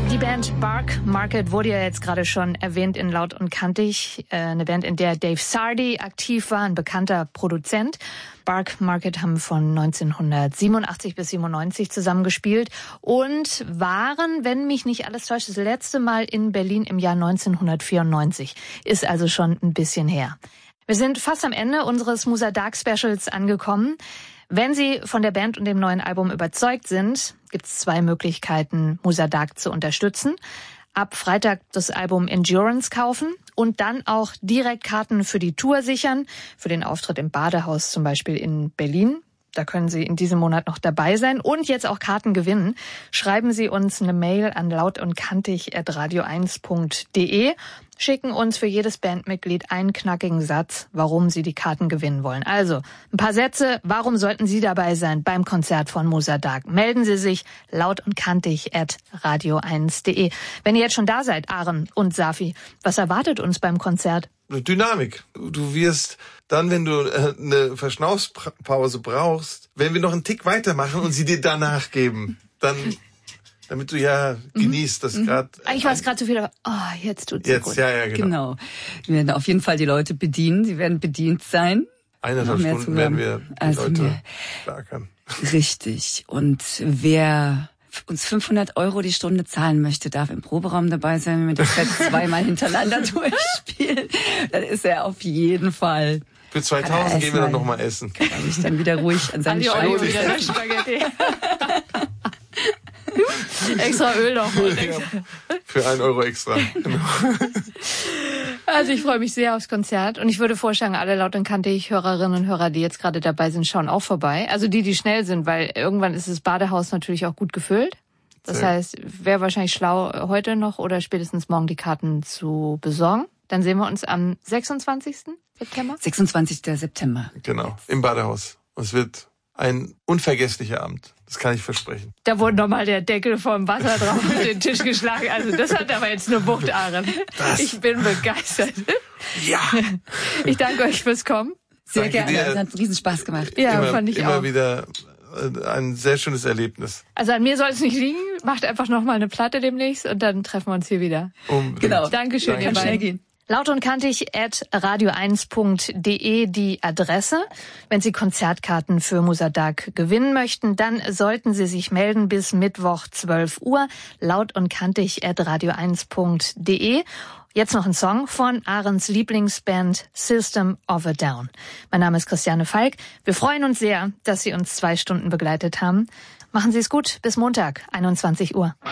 Die Band Bark Market wurde ja jetzt gerade schon erwähnt in Laut und Kantig. Eine Band, in der Dave Sardy aktiv war, ein bekannter Produzent. Bark Market haben von 1987 bis 97 zusammengespielt und waren, wenn mich nicht alles täuscht, das letzte Mal in Berlin im Jahr 1994. Ist also schon ein bisschen her. Wir sind fast am Ende unseres Musa Dark Specials angekommen. Wenn Sie von der Band und dem neuen Album überzeugt sind, gibt es 2 Möglichkeiten, Musa Dark zu unterstützen. Ab Freitag das Album Endurance kaufen und dann auch direkt Karten für die Tour sichern, für den Auftritt im Badehaus zum Beispiel in Berlin. Da können Sie in diesem Monat noch dabei sein und jetzt auch Karten gewinnen. Schreiben Sie uns eine Mail an lautundkantig@radio1.de. Schicken uns für jedes Bandmitglied einen knackigen Satz, warum Sie die Karten gewinnen wollen. Also, ein paar Sätze, warum sollten Sie dabei sein beim Konzert von Musa Dark? Melden Sie sich lautundkantig@radio1.de. Wenn ihr jetzt schon da seid, Aren und Safi, was erwartet uns beim Konzert? Dynamik. Du wirst dann, wenn du eine Verschnaufspause brauchst, wenn wir noch einen Tick weitermachen und sie dir danach geben, dann... Damit du ja genießt, das gerade... Eigentlich war es gerade so viel, aber jetzt tut's so gut. Ja, genau. Wir werden auf jeden Fall die Leute bedienen. Sie werden bedient sein. 1,5 Stunden werden wir die Leute schlagern. Richtig. Und wer uns 500 € die Stunde zahlen möchte, darf im Proberaum dabei sein, wenn wir das jetzt 2-mal hintereinander durchspielen. Dann ist er auf jeden Fall... Für 2000 gehen wir dann nochmal essen. Kann er sich dann wieder ruhig an seinen Scheiben... Extra Öl noch. Ja, für 1 € extra. Genau. Also ich freue mich sehr aufs Konzert und ich würde vorschlagen, alle Laut und Kantig Hörerinnen und Hörer, die jetzt gerade dabei sind, schauen auch vorbei. Also die schnell sind, weil irgendwann ist das Badehaus natürlich auch gut gefüllt. Das heißt, wäre wahrscheinlich schlau, heute noch oder spätestens morgen die Karten zu besorgen. Dann sehen wir uns am 26. September. 26. September. Genau, im Badehaus. Und es wird ein unvergesslicher Abend. Das kann ich versprechen. Da wurde nochmal der Deckel vom Wasser drauf auf den Tisch geschlagen. Also das hat aber jetzt eine Wucht, Aren. Ich bin begeistert. Ja. Ich danke euch fürs Kommen. Sehr gerne. Es hat einen Riesenspaß gemacht. Ja, fand ich auch. Immer wieder ein sehr schönes Erlebnis. Also an mir soll es nicht liegen. Macht einfach nochmal eine Platte demnächst und dann treffen wir uns hier wieder. Unbedingt. Genau. Dankeschön, ihr beiden. Kann schnell gehen. Laut und kantig@radio1.de die Adresse. Wenn Sie Konzertkarten für Musa Dark gewinnen möchten, dann sollten Sie sich melden bis Mittwoch 12 Uhr. Laut und kantig@radio1.de. Jetzt noch ein Song von Arens Lieblingsband System of a Down. Mein Name ist Christiane Falk. Wir freuen uns sehr, dass Sie uns 2 Stunden begleitet haben. Machen Sie es gut. Bis Montag, 21 Uhr.